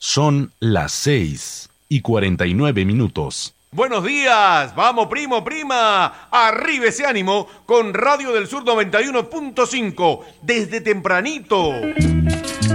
Son las 6:49. Buenos días, vamos primo, prima, arriba ese ánimo con Radio del Sur 91.5, desde tempranito.